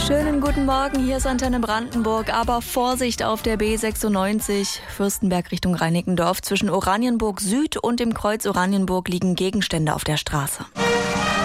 Schönen guten Morgen, hier ist Antenne Brandenburg, aber Vorsicht auf der B96, Fürstenberg Richtung Reinickendorf. Zwischen Oranienburg Süd und dem Kreuz Oranienburg liegen Gegenstände auf der Straße.